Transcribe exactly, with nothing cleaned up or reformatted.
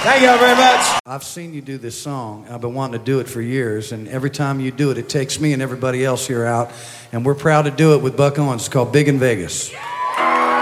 Thank y'all very much. I've seen you do this song. I've been wanting to do it for years, and every time you do it, it takes me and everybody else here out, and we're proud to do it with Buck Owens. It's called Big in Vegas.